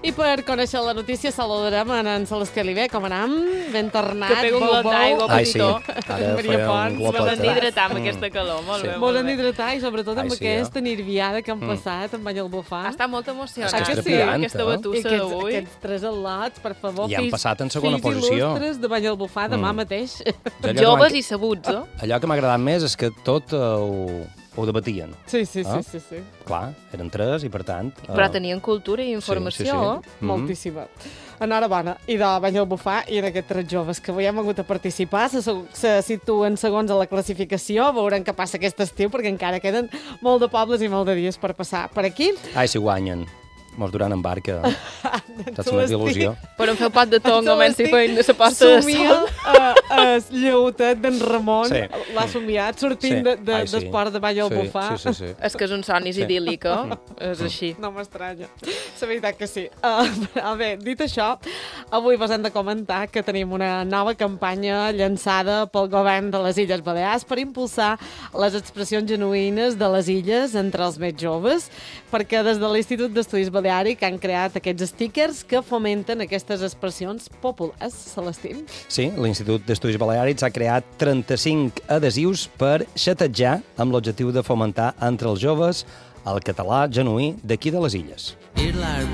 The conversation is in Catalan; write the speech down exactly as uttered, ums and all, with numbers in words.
I per conèixer la notícia saludarem en, en Celestí Oliver. Com anam? Ben tornat. Que pega un glop d'aigua, Ai, sí. petitó. Ara Maria feia Pons, un glop Mos hem atrás. d'hidratar amb aquesta calor, molt Sí. bé, Mos molt hem bé. d'hidratar i sobretot amb Ai, sí, aquesta eh? nirviada que han passat amb bany al bufar. Està molt emocionant. Ah, que sí? Aquesta Eh? I batussa aquests, d'avui. aquests tres al·lots, per favor, I han fills, passat en segona fills posició. il·lustres de bany al bufar demà Mm. mateix. Allò que Joves m'ha- i sabuts, eh? Allò que m'ha agradat més és que tot eh, ho, ho debatien. Sí, sí, sí, Ah? sí, sí. Clar, eren tres i per tant... eh, Però tenien cultura i informació, sí, sí. eh? Mhm. Moltíssima. Enhorabona. I de bany al bufar i d'aquests tres joves que avui hem hagut a participar se, se situen segons a la classificació. Veurem què passa aquest estiu, perquè encara queden molt de pobles i molt de dies per passar per aquí. Ai, si guanyen. Mos duran en barca. Saps Tu una estic- il·lusió. Però em feu pat de tong, Tu almenys si estic feien la pasta de Somia sol. uh, el lleutet d'en Ramon. Sí. L'ha somiat sortint Sí. de, de, Ai, sí. d'esport de ball al Sí, bufar. Sí, sí, sí. És que és un somni Sí. idíl·lic, eh? És així. No m'estranya. La veritat que sí. Uh, a veure, dit això, avui vos hem de comentar que tenim una nova campanya llançada pel govern de les Illes Balears per impulsar les expressions genuïnes de les illes entre els més joves, perquè des de l'Institut d'Estudis Baleàric han creat aquests stickers que fomenten aquestes expressions populars, Celestí. Sí, l'Institut d'Estudis Baleàrics ha creat trenta-cinc adhesius per xatejar amb l'objectiu de fomentar entre els joves el català genuí d'aquí de les illes.